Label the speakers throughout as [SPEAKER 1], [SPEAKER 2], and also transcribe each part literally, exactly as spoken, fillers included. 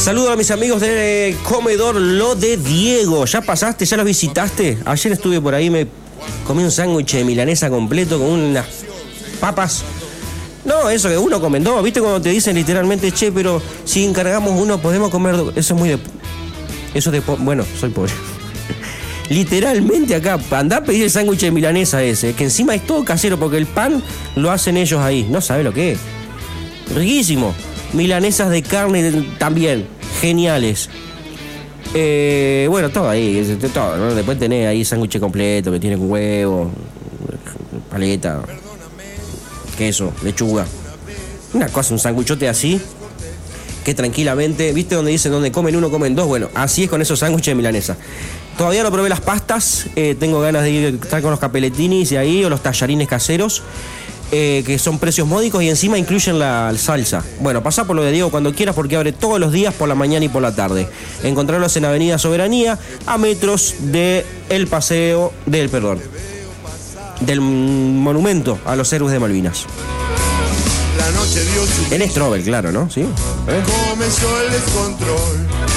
[SPEAKER 1] Saludos a mis amigos de Comedor Lo de Diego. ¿Ya pasaste? ¿Ya los visitaste? Ayer estuve por ahí, me comí un sándwich de milanesa completo con unas papas. No, eso que uno come dos. ¿Viste cuando te dicen literalmente, che, pero si encargamos uno podemos comer dos? Eso es muy de... Eso es de... Po- bueno, soy pobre. Literalmente acá, andá a pedir el sándwich de milanesa ese, que encima es todo casero porque el pan lo hacen ellos ahí. No sabe lo que es. Riquísimo. Milanesas de carne también, geniales. Eh, bueno, todo ahí, todo, ¿no? Después tenés ahí sándwich completo que tiene huevo, paleta, queso, lechuga. Una cosa, un sándwichote así, que tranquilamente, ¿viste donde dicen donde comen uno, comen dos? Bueno, así es con esos sándwiches de milanesa. Todavía no probé las pastas, eh, tengo ganas de ir a estar con los capeletinis y ahí, o los tallarines caseros. Eh, que son precios módicos y encima incluyen la salsa. Bueno, pasá por Lo de Diego cuando quieras porque abre todos los días por la mañana y por la tarde. Encontrarlos en Avenida Soberanía, a metros de el paseo del, perdón, del monumento a los héroes de Malvinas.
[SPEAKER 2] La noche dio su...
[SPEAKER 1] En Strobel, claro, ¿no? ¿Sí? ¿Eh?
[SPEAKER 2] Comenzó el descontrol.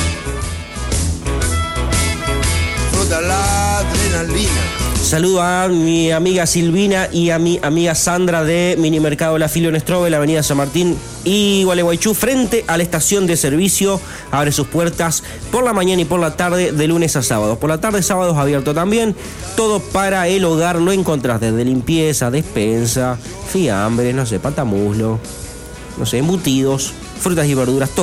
[SPEAKER 2] Frota la adrenalina.
[SPEAKER 1] Saludo a mi amiga Silvina y a mi amiga Sandra de Minimercado La Filio en Strobel, Avenida San Martín y Gualeguaychú, frente a la estación de servicio. Abre sus puertas por la mañana y por la tarde, de lunes a sábados. Por la tarde, sábados abierto también. Todo para el hogar lo encontrás desde limpieza, despensa, fiambres, no sé, patamuslo, no sé, embutidos, frutas y verduras, todo.